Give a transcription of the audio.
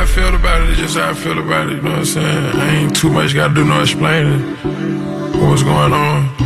I feel about it, it's just how I feel about it, you know what I'm saying? I ain't too much gotta do no explaining what's going on.